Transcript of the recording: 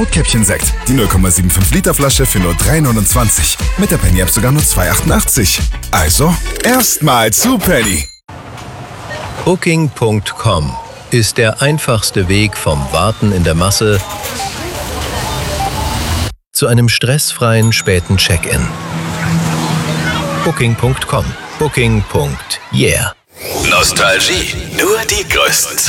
Rotkäppchen-Sekt. Die 0,75 Liter Flasche für nur 3,29. Mit der Penny-App sogar nur 2,88. Also, erstmal zu Penny. Booking.com ist der einfachste Weg vom Warten in der Masse zu einem stressfreien späten Check-in. Booking.com. Booking.yeah. Nostalgie. Nur die größten